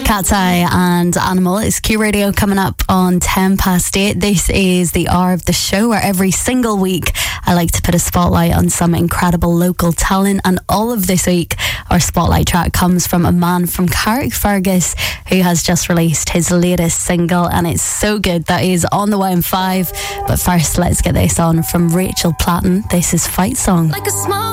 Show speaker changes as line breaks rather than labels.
Cat's Eye and Animal. It's Q Radio coming up on 8:10. This is the hour of the show where every single week I like to put a spotlight on some incredible local talent, and all of this week our spotlight track comes from a man from Carrickfergus who has just released his latest single, and it's so good that he's on the way in 5. But first, let's get this on from Rachel Platten. This is Fight Song.
Like a small